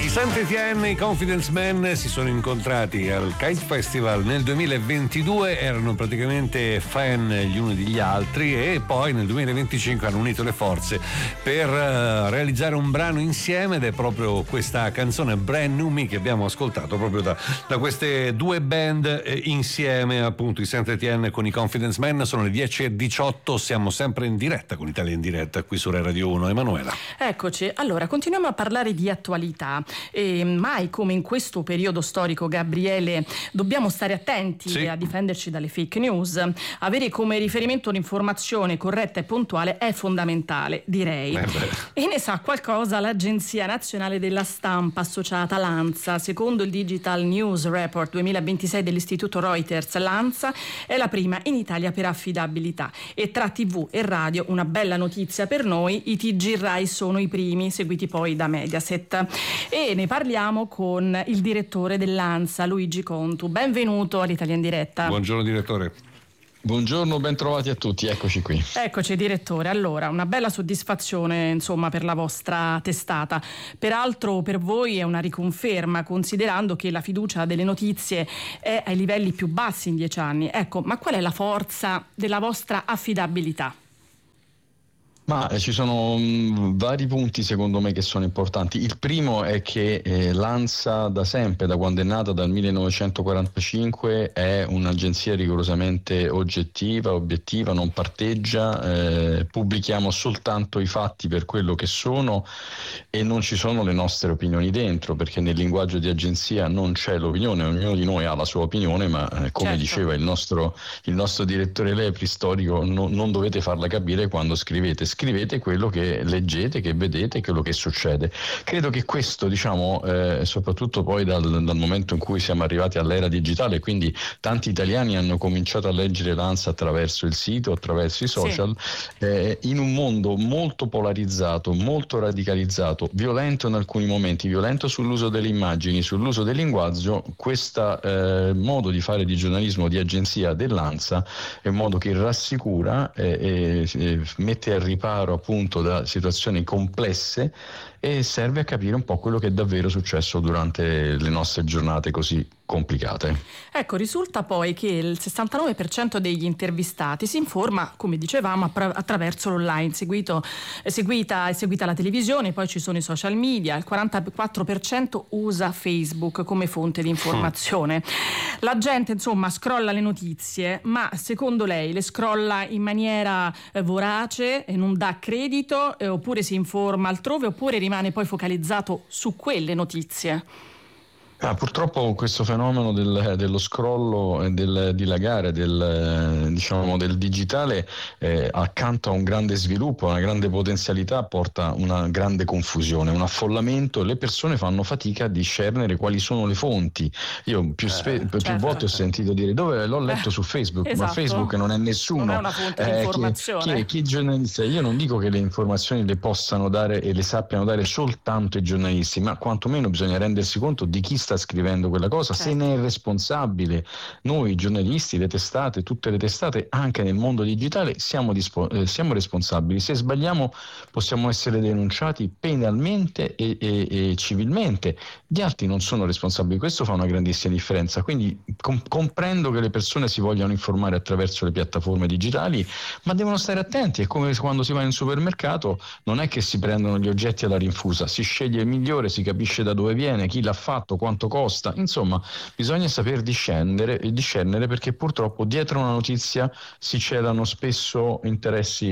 Saint Etienne e i Confidence Men si sono incontrati al Kite Festival nel 2022, erano praticamente fan gli uni degli altri, e poi nel 2025 hanno unito le forze per realizzare un brano insieme, ed è proprio questa canzone Brand New Me che abbiamo ascoltato proprio da queste due band insieme, appunto i Saint Etienne con i Confidence Men. Sono le 10:18, siamo sempre in diretta con Italia in diretta qui su Rai Radio 1. Emanuela. Eccoci, allora continuiamo a parlare di attualità. E mai come in questo periodo storico, Gabriele, dobbiamo stare attenti a difenderci dalle fake news. Avere come riferimento l'informazione corretta e puntuale è fondamentale, direi. E ne sa qualcosa l'Agenzia Nazionale della Stampa associata l'ANSA. Secondo il Digital News Report 2026 dell'Istituto Reuters, l'ANSA è la prima in Italia per affidabilità. E tra TV e radio, una bella notizia per noi, i TG Rai sono i primi, seguiti poi da Mediaset. E ne parliamo con il direttore dell'ANSA, Luigi Contu. Benvenuto all'Italia in diretta. Buongiorno direttore. Buongiorno, ben trovati a tutti, eccoci qui. Eccoci direttore, allora una bella soddisfazione insomma per la vostra testata, peraltro per voi è una riconferma considerando che la fiducia delle notizie è ai livelli più bassi in 10 anni. Ecco, ma qual è la forza della vostra affidabilità? Ma ci sono vari punti secondo me che sono importanti. Il primo è che l'ANSA da sempre, da quando è nata, dal 1945, è un'agenzia rigorosamente oggettiva, obiettiva, non parteggia, pubblichiamo soltanto i fatti per quello che sono e non ci sono le nostre opinioni dentro, perché nel linguaggio di agenzia non c'è l'opinione, ognuno di noi ha la sua opinione, ma come diceva il nostro direttore Lepri storico, non dovete farla capire quando scrivete quello che leggete, che vedete, quello che succede. Credo che questo, soprattutto poi dal momento in cui siamo arrivati all'era digitale, quindi tanti italiani hanno cominciato a leggere l'ANSA attraverso il sito, attraverso i social, in un mondo molto polarizzato, molto radicalizzato, violento in alcuni momenti, violento sull'uso delle immagini, sull'uso del linguaggio. Questo modo di fare di giornalismo di agenzia dell'ANSA è un modo che rassicura e mette al riparo appunto da situazioni complesse e serve a capire un po' quello che è davvero successo durante le nostre giornate così complicate. Ecco, risulta poi che il 69% degli intervistati si informa, come dicevamo, attraverso l'online, seguita la televisione, poi ci sono i social media, il 44% usa Facebook come fonte di informazione. La gente insomma scrolla le notizie, ma secondo lei le scrolla in maniera vorace e non dà credito, oppure si informa altrove, oppure rimane poi focalizzato su quelle notizie? Purtroppo questo fenomeno dello scrollo e del dilagare del digitale, accanto a un grande sviluppo, a una grande potenzialità, porta una grande confusione, un affollamento. Le persone fanno fatica a discernere quali sono le fonti. Io più volte ho sentito dire dove l'ho letto su Facebook, esatto. Ma Facebook non è nessuno. Non è una fonte di informazione. Chi giornalista? Io non dico che le informazioni le possano dare e le sappiano dare soltanto i giornalisti, ma quantomeno bisogna rendersi conto di chi sta scrivendo quella cosa, se ne è responsabile. Noi giornalisti, le testate, tutte le testate anche nel mondo digitale siamo responsabili. Se sbagliamo possiamo essere denunciati penalmente e civilmente. Gli altri non sono responsabili, questo fa una grandissima differenza. Quindi comprendo che le persone si vogliano informare attraverso le piattaforme digitali, ma devono stare attenti. È come quando si va in un supermercato, non è che si prendono gli oggetti alla rinfusa, si sceglie il migliore, si capisce da dove viene, chi l'ha fatto, quanto costa. Insomma, bisogna saper discernere, perché purtroppo dietro una notizia si celano spesso interessi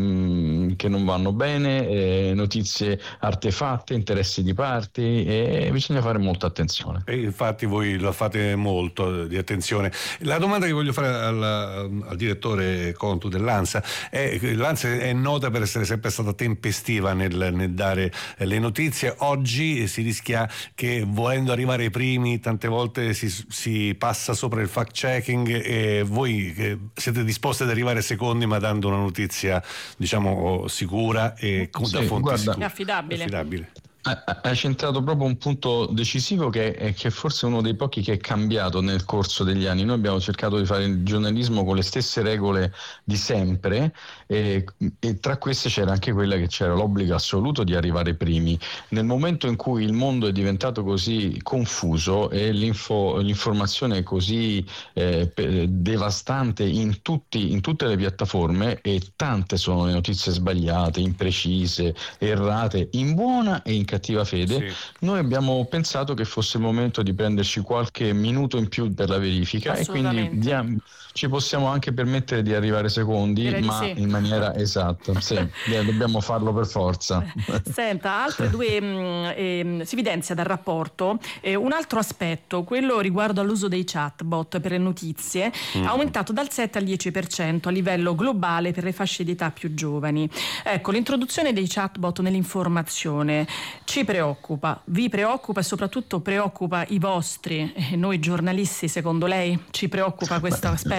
che non vanno bene, notizie artefatte, interessi di parti, e bisogna fare molta attenzione. E infatti voi la fate molto di attenzione. La domanda che voglio fare al direttore Contu dell'ANSA è: l'ANSA è nota per essere sempre stata tempestiva nel dare le notizie. Oggi si rischia che, volendo arrivare ai primi, tante volte si passa sopra il fact checking, e voi siete disposti ad arrivare secondi ma dando una notizia sicura e da fonti sicure, affidabile. Hai centrato proprio un punto decisivo che è forse uno dei pochi che è cambiato nel corso degli anni. Noi abbiamo cercato di fare il giornalismo con le stesse regole di sempre e tra queste c'era anche quella che c'era l'obbligo assoluto di arrivare primi. Nel momento in cui il mondo è diventato così confuso e l'informazione è così devastante in tutte le piattaforme, e tante sono le notizie sbagliate, imprecise, errate, in buona e in cattiva fede, sì. Noi abbiamo pensato che fosse il momento di prenderci qualche minuto in più per la verifica e quindi ci possiamo anche permettere di arrivare secondi, ma in maniera esatta. Sì, dobbiamo farlo per forza. Senta, altre due si evidenzia dal rapporto un altro aspetto, quello riguardo all'uso dei chatbot per le notizie, aumentato dal 7 al 10% a livello globale per le fasce di età più giovani. Ecco, l'introduzione dei chatbot nell'informazione ci preoccupa, vi preoccupa e soprattutto preoccupa i vostri, noi giornalisti, secondo lei ci preoccupa questo aspetto?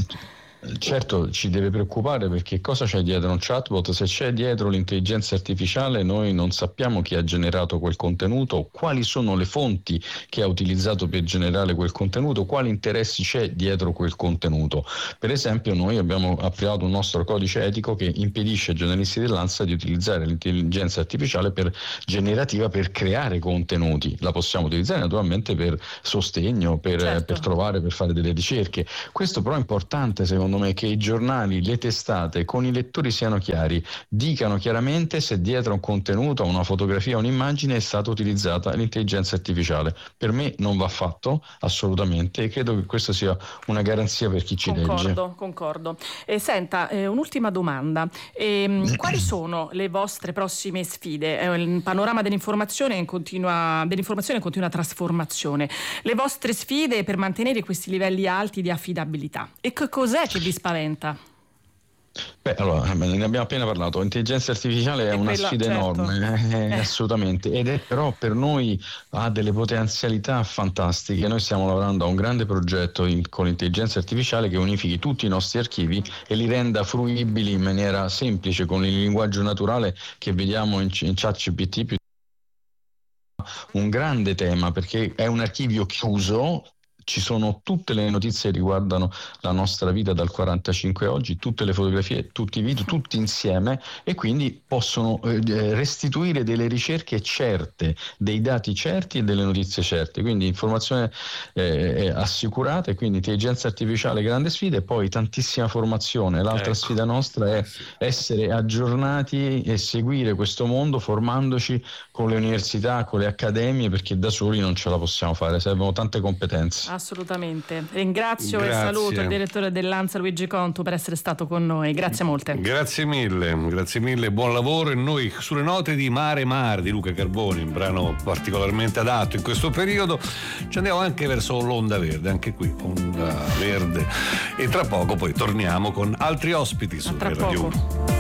Certo, ci deve preoccupare, perché cosa c'è dietro un chatbot? Se c'è dietro l'intelligenza artificiale, noi non sappiamo chi ha generato quel contenuto, quali sono le fonti che ha utilizzato per generare quel contenuto, quali interessi c'è dietro quel contenuto. Per esempio, noi abbiamo approvato un nostro codice etico che impedisce ai giornalisti dell'ANSA di utilizzare l'intelligenza artificiale generativa per creare contenuti. La possiamo utilizzare naturalmente per sostegno, per trovare, per fare delle ricerche. Questo però è importante, secondo me, che i giornali, le testate con i lettori siano chiari, dicano chiaramente se dietro un contenuto, una fotografia, un'immagine è stata utilizzata l'intelligenza artificiale. Per me non va fatto assolutamente, e credo che questa sia una garanzia per chi ci legge. Concordo. Senta, un'ultima domanda. Quali sono le vostre prossime sfide? Il panorama dell'informazione in continua trasformazione. Le vostre sfide per mantenere questi livelli alti di affidabilità. E che cos'è che vi spaventa? Allora, ne abbiamo appena parlato. L'intelligenza artificiale è una sfida enorme, assolutamente, ed è però per noi ha delle potenzialità fantastiche. Noi stiamo lavorando a un grande progetto con l'intelligenza artificiale che unifichi tutti i nostri archivi e li renda fruibili in maniera semplice, con il linguaggio naturale che vediamo in ChatGPT. Un grande tema, perché è un archivio chiuso. Ci sono tutte le notizie che riguardano la nostra vita dal 45 a oggi, tutte le fotografie, tutti i video, tutti insieme, e quindi possono restituire delle ricerche certe, dei dati certi e delle notizie certe. Quindi informazione assicurata, e quindi intelligenza artificiale, grande sfida, e poi tantissima formazione. L'altra sfida nostra è essere aggiornati e seguire questo mondo formandoci con le università, con le accademie, perché da soli non ce la possiamo fare, servono tante competenze. Assolutamente. Ringrazio e saluto il direttore dell'ANSA Luigi Contu per essere stato con noi. Grazie molte. Grazie mille, buon lavoro. E noi, sulle note di Mare di Luca Carboni, un brano particolarmente adatto in questo periodo, ci andiamo anche verso l'Onda Verde, anche qui Onda Verde, e tra poco poi torniamo con altri ospiti su Radio 1.